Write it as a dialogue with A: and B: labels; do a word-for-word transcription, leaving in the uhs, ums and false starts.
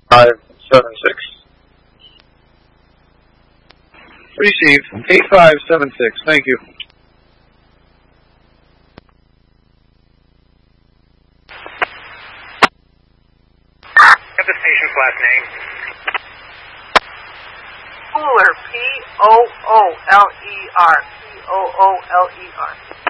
A: five seven six. Receive eight five seven six. Thank you.
B: Have the station's last name.
C: Pooler, P O O L E R. P O O L E R.